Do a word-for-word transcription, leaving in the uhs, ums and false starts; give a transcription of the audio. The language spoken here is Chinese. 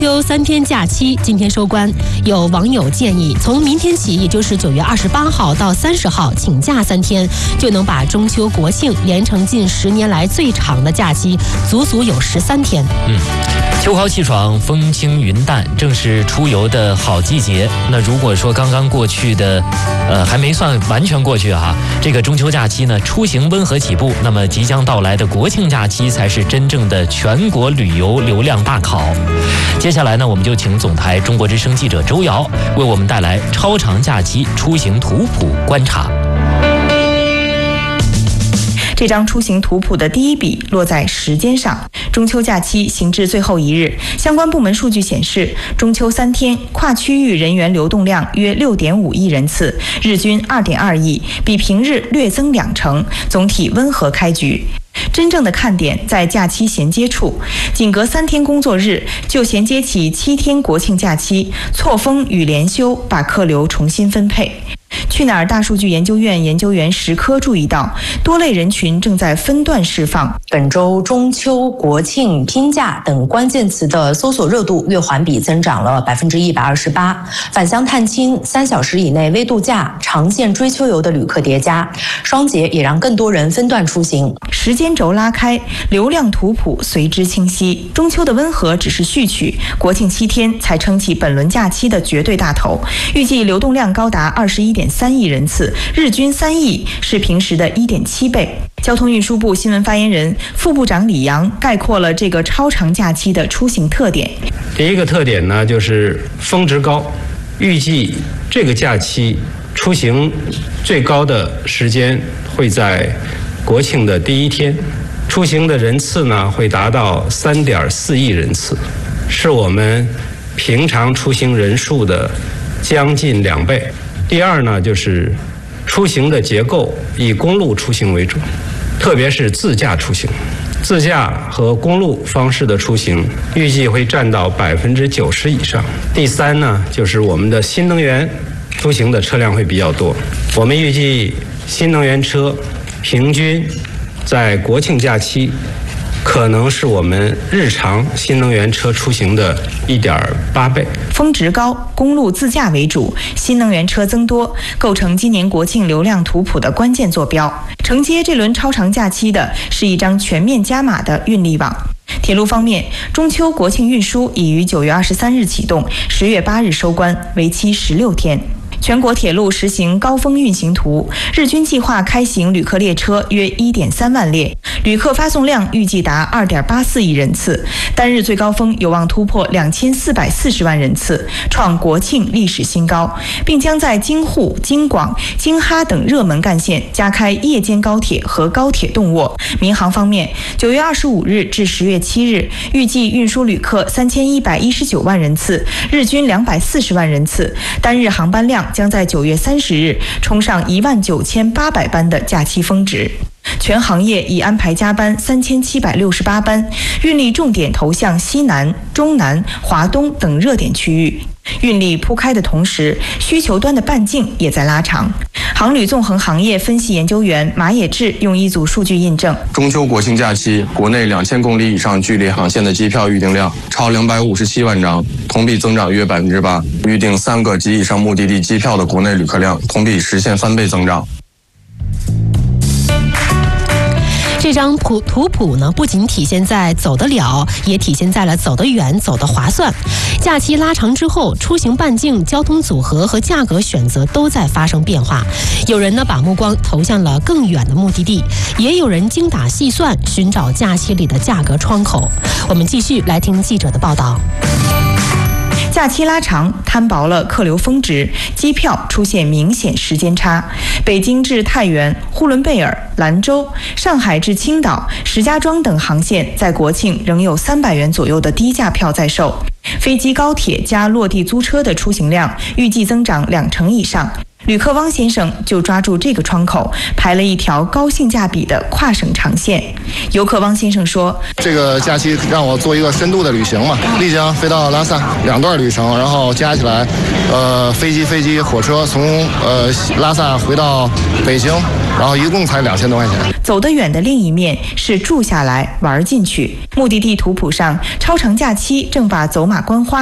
休三天假期今天收官，有网友建议，从明天起，也就是九月二十八号到三十号，请假三天，就能把中秋国庆连成近十年来最长的假期，足足有十三天。 嗯，秋高气爽，风轻云淡，正是出游的好季节。那如果说刚刚过去的，呃，还没算完全过去哈，这个中秋假期呢，出行温和起步，那么即将到来的国庆假期才是真正的全国旅游流量大考。接下来呢，我们就请总台中国之声记者周瑶为我们带来超长假期出行图谱观察。 这张出行图谱的第一笔落在时间上，中秋假期行至最后一日，相关部门数据显示，中秋三天跨区域人员流动量约 六点五亿人次，日均 二点二亿，比平日略增两成，总体温和开局。真正的看点在假期衔接处，仅隔三天工作日就衔接起七天国庆假期，错峰与连休把客流重新分配。去哪儿大数据研究院研究员石科注意到，多类人群正在分段释放。 本周中秋、国庆、拼假等关键词的搜索热度月环比增长了百分之一百二十八。返乡探亲、三小时以内微度假、长线追秋游的旅客叠加，双节也让更多人分段出行。 时间轴拉开，流量图谱随之清晰。中秋的温和只是序曲，国庆七天才撑起本轮假期的绝对大头。预计流动量高达二十一点三亿人次，日均三亿，是平时的一点七倍。交通运输部新闻发言人、副部长李阳概括了这个超长假期的出行特点。 第一个特点呢，就是峰值高，预计这个假期出行最高的时间会在国庆的第一天，出行的人次呢会达到 三点四亿人次，是我们平常出行人数的将近两倍。第二呢，就是出行的结构以公路出行为主，特别是自驾出行，自驾和公路方式的出行预计会占到百分之九十以上。第三呢，就是我们的新能源出行的车辆会比较多，我们预计新能源车平均在国庆假期可能是我们日常新能源车出行的 一点八倍。 峰值高，公路自驾为主，新能源车增多，构成今年国庆流量图谱的关键坐标。承接这轮超长假期的是一张全面加码的运力网。铁路方面，中秋国庆运输已于九月二十三日启动，十月八日收官，为期十六天。全国铁路实行高峰运行图，日均计划开行旅客列车约 一点三万列，旅客发送量预计达 二点八四亿人次，单日最高峰有望突破两千四百四十万人次，创国庆历史新高，并将在京沪、京广、京哈等热门干线加开夜间高铁和高铁动卧。民航方面，九月二十五日至十月七日，预计运输旅客三千一百一十九万人次，日均两百四十万人次，单日航班量将在九月三十日冲上一万九千八百班的假期峰值。全行业已安排加班三千七百六十八班，运力重点投向西南、中南、华东等热点区域。运力铺开的同时，需求端的半径也在拉长。航旅纵横行业分析研究员马野志用一组数据印证， 中秋国庆假期国内两千公里以上距离航线的机票预订量超两百五十七万张，同比增长约百分之八。预订三个及以上目的地机票的国内旅客量同比实现翻倍增长。 这张图图谱呢，不仅体现在走得了，也体现在了走得远、走得划算。假期拉长之后，出行半径、交通组合和价格选择都在发生变化。有人呢把目光投向了更远的目的地，也有人精打细算寻找假期里的价格窗口。我们继续来听记者的报道。 假期拉长，摊薄了客流峰值，机票出现明显时间差。北京至太原、呼伦贝尔、兰州、上海至青岛、石家庄等航线在国庆仍有三百元左右的低价票在售。飞机、高铁加落地租车的出行量预计增长两成以上。 旅客汪先生就抓住这个窗口，排了一条高性价比的跨省长线。游客汪先生说：“ 这个假期让我做一个深度的旅行嘛，丽江飞到拉萨，两段旅程，然后加起来，呃，飞机、飞机、火车从呃拉萨回到北京，然后一共才两千多块钱。” 走得远的另一面是住下来玩进去。目的地图谱上，超长假期正把走马观花